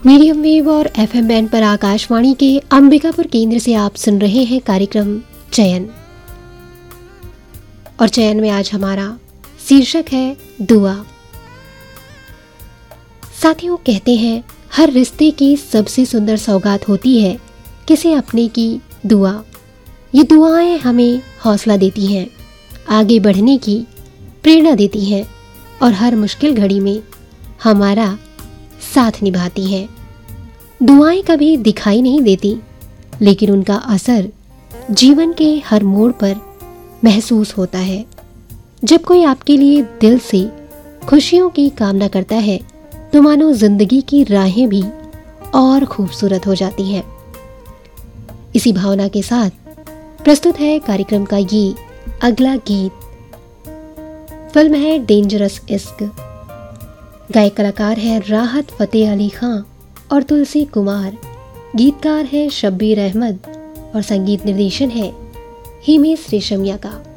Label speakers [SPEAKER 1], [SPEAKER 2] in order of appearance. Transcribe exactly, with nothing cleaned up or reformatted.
[SPEAKER 1] Medium wave और FM band पर आकाशवाणी के अंबिकापुर केंद्र से आप सुन रहे हैं कार्यक्रम चयन। और चयन में आज हमारा शीर्षक है दुआ। साथियों, कहते हैं हर रिश्ते की सबसे सुंदर सौगात होती है किसी अपने की दुआ। ये दुआएं हमें हौसला देती हैं, आगे बढ़ने की प्रेरणा देती हैं और हर मुश्किल घड़ी में हमारा साथ निभाती हैं। दुआएं कभी दिखाई नहीं देती, लेकिन उनका असर जीवन के हर मोड़ पर महसूस होता है। जब कोई आपके लिए दिल से खुशियों की कामना करता है तो मानो जिंदगी की राहें भी और खूबसूरत हो जाती हैं। इसी भावना के साथ प्रस्तुत है कार्यक्रम का ये अगला गीत। फिल्म है डेंजरस इश्क। गायक कलाकार है राहत फतेह अली खां और तुलसी कुमार। गीतकार है शब्बीर अहमद और संगीत निर्देशन है हिमेश रेशमिया का।